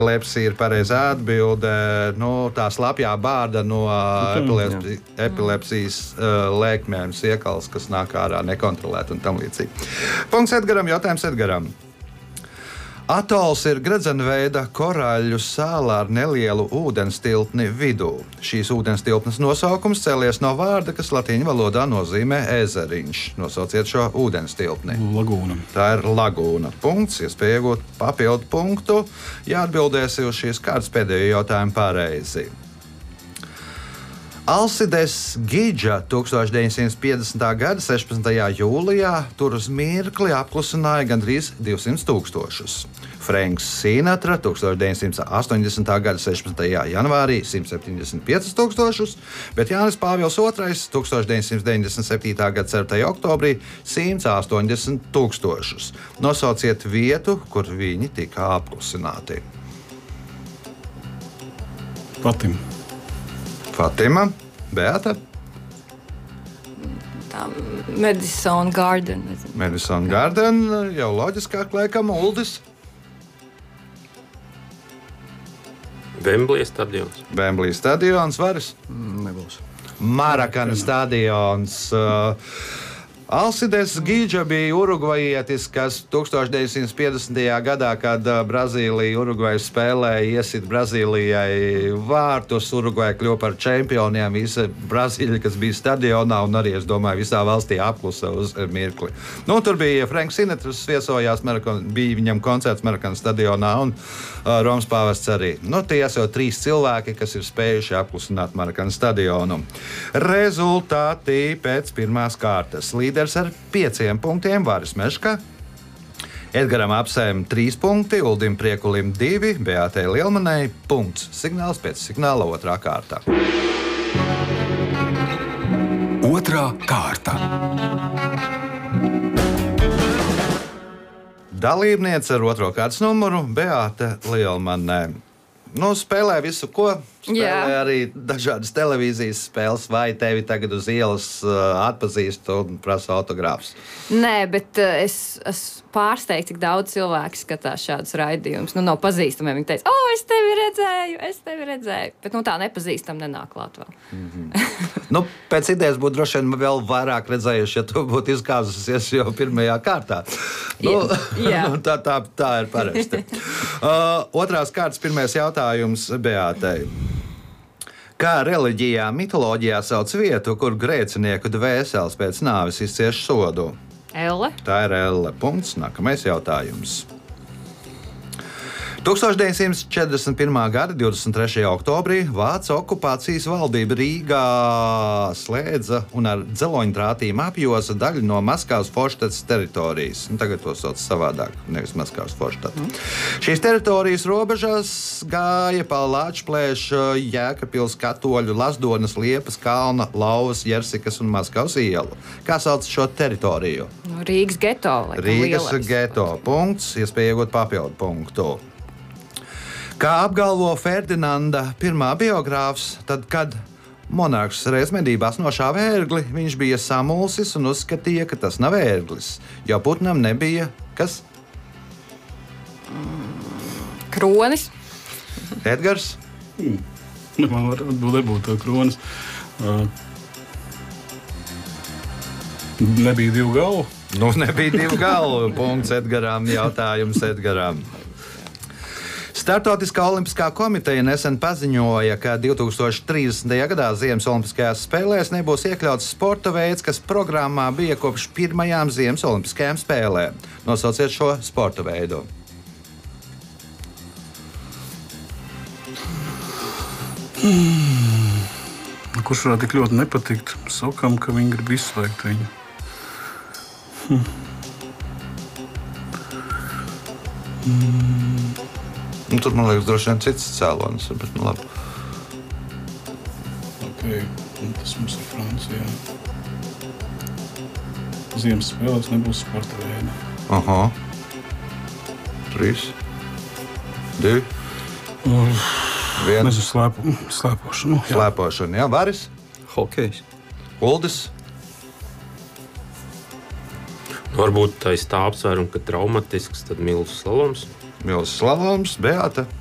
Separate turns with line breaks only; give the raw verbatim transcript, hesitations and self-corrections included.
Epilepsija ir pareizā atbilde. Nu, tā slapjā bārda no epilepsi, epilepsijas uh, lēkmēm, iekals, kas nāk ārā nekontrolēt un tam līdzīgi. Punkts Edgaram, jautājums Edgaram. Atols ir gredzenveida korāļu sāla ar nelielu ūdens tilpni vidū. Šīs ūdens tilpnes nosaukums cēlies no vārda, kas latīņu valodā nozīmē ezeriņš. Nosauciet šo ūdens tilpni.
Lagūna.
Tā ir lagūna. Punkts, iespēja iegūt papildu punktu, ja atbildēsi uz šīs kārtas pēdējo jautājumu pareizi. Alcides Gidža tūkstoš deviņsimt piecdesmitā gada sešpadsmitajā jūlijā tur uz mirkli apklusināja gandrīz divsimt tūkstošus. Franks Sinatra tūkstoš deviņsimt astoņdesmitā gada sešpadsmitajā janvārī simt septiņdesmit piecus tūkstošus, bet Jānis Pāvils otrais tūkstoš deviņsimt deviņdesmit septītā gada ceturtajā oktobrī simt astoņdesmit tūkstošus. Nosauciet vietu, kur viņi tika apklusināti.
Fatima.
Fatima, Beata.
Tā Madison Garden.
Madison Garden, jau loģiskāk laikam, Uldis.
Vemblija stadions.
Vemblija stadions, Varis.
Nebūs.
Marakana stadions. Uh, Alcides Gidža bija urugvajietis, kas tūkstoš deviņsimt piecdesmitajā gadā, kad Brazīlija Urugvaju spēlēja, iesit Brazīlijai vārtus. Urugvaja kļuva par čempioniem. Visa Brazīļa, kas bija stadionā, un arī, es domāju, visā valstī apklusa uz mirkli. Nu, tur bija Franks Sinatras viesojās, Marakon, bija viņam koncerts Marakana stadionā, un uh, Romas pāvests arī. Nu, tie jau trīs cilvēki, kas ir spējuši apklusināt Marakana stadionu. Rezultāti pēc pirmās kārtas. Līderi ar pieciem punktiem Vāris Meška, Edgaram Apsēm trīs punkti, Uldim Priekulim divi, Beātei Lielmanai punkts. Signāls pēc signāla otrā kārta.
Otrā kārta.
Dalībniece ar otro kārtas numuru Beāte Lielmanai. Nu, spēlē visu, ko. Spēlē Jā. Arī dažādas televīzijas spēles, vai tevi tagad uz ielas uh, atpazīst un prasa autogrāfus?
Nē, bet uh, es esmu pārsteigts, cik daudz cilvēku skatās šādus raidījumus. Nu, nav pazīstamiem. Viņi teica, o, es tevi redzēju, es tevi redzēju. Bet nu, tā nepazīstam nenāk klāt vēl.
Mm-hmm. Nu, pēc idejas būtu droši vien vēl vairāk redzējuši, ja tu būtu izkāzusies jau pirmajā kārtā. Nu,
Jā.
tā, tā, tā ir parasti. uh, otrās kārtas pirmais jautājums Beātei. Kā reliģijā, mitoloģijā sauc vietu, kur grēcinieku dvēseles pēc nāves izcieš sodu?
Elle.
Tā ir Elle. Punkts. Nākamais jautājums. tūkstoš deviņsimt četrdesmit pirmā gada divdesmit trešajā oktobrī Vācu okupācijas valdība Rīgā slēdza un ar dzeloņdrātīm apjoza daļu no Maskavas Forštatas teritorijas. Un tagad to sauc savādāk, nevis Maskavas Forštata. Mm. Šīs teritorijas robežās gāja pa Lāčplēša, Jēkabpils, Katoļu, Lazdonas, Liepas, Kalna, Lauvas, Jersikas un Maskavas ielu. Kā sauc šo teritoriju?
Rīgas geto.
Rīgas geto. Punkts. Iespēja iegūt papildu punktu. Kā apgalvo Ferdinanda pirmā biogrāfs, tad, kad monarhs reiz medībās nošāva ērgli, viņš bija samulsis un uzskatīja, ka tas nav ērglis, jo putnam nebija kas?
Kronis.
Edgars?
Mm. Man var būt tā kronis. Uh, nebija divu galvu.
Nu, nebija divu galvu. Punkts Edgaram, jautājums Edgaram. Startautiskā olimpiskā komiteja nesen paziņoja, ka divtūkstoš trīsdesmitajā gadā Ziemas olimpiskajās spēlēs nebūs iekļauts sporta veids, kas programmā bija kopš pirmajām Ziemas olimpiskajām spēlēm. Nosauciet šo sporta veidu.
Hmm. Kurš varētu tik ļoti nepatikt Sokam, ka viņi grib izslēgt viņu? Hmm.
Hmm. Nu, tur, man liekas, droši vien cits cēlonis, bet nu labi.
Ok, un tas mums ir Francijā. Ziemas spēlēs nebūs sporta veida.
Aha. Trīs. Divi.
Uh,
Viens.
Mēs uz slēpo, slēpošanu. Jā.
Slēpošanu, jā. Varis?
Hokejs.
Uldis?
Varbūt tā ir tā apsvēruma, ka traumatisks, tad milzu slaloms.
Milzu slaloms, Beāta.